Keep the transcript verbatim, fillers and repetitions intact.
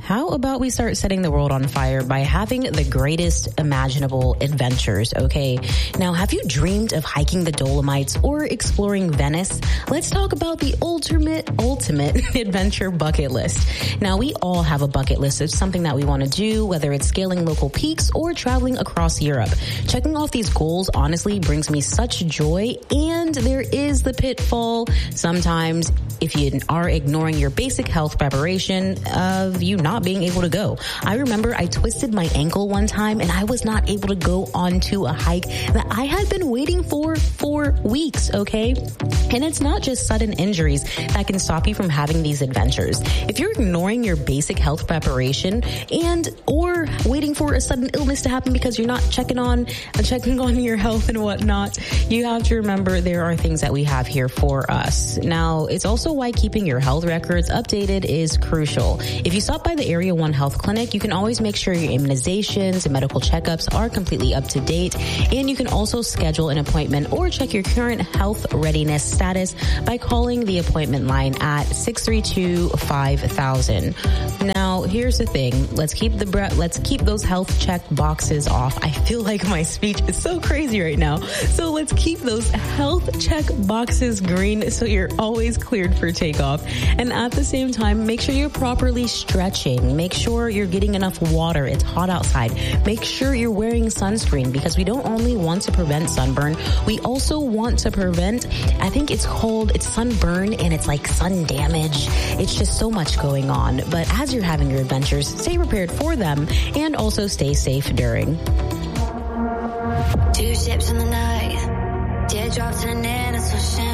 how about we start setting the world on fire by having the greatest imaginable adventures, okay? Now, have you dreamed of hiking the Dolomites or exploring Venice? Let's talk about the ultimate, ultimate adventure bucket list. Now, we all have a bucket list of something that we want to do, whether it's scaling local peaks or traveling across Europe. Checking off these goals honestly brings me such joy, and there is the pitfall sometimes if you are ignoring your basic health preparation of you not being able to go. I remember I twisted my ankle one time and I was not able to go onto a hike that I had been waiting for for weeks, okay? And it's not just sudden injuries that can stop you from having these adventures. If you're ignoring your basic health preparation and or waiting for a sudden illness to happen because you're not checking on checking on your health and whatnot, you have to remember there are things that we have here for us. Now, it's also why keeping your health records updated is crucial. If you stop by the Area One Health Clinic, you can always make sure your immunizations and medical checkups are completely up to date. And you can also schedule an appointment or check your current health readiness status by calling the appointment line at six three two, five thousand. Now, here's the thing. Let's keep the bre- let's keep those health check boxes off. I feel like my speech is so crazy right now. So let's keep those health check boxes green so you're always cleared for takeoff. And at the same time, make sure you're properly stretching. Make sure you're getting enough water. It's hot outside. Make sure you're wearing sunscreen, because we don't only want to prevent sunburn, we also want to prevent, I think it's called, it's sunburn and it's like sun damage. It's just so much going on. But as you're having your adventures, stay prepared for them and also stay safe during. Two ships in the night, teardrops in an air, so shine.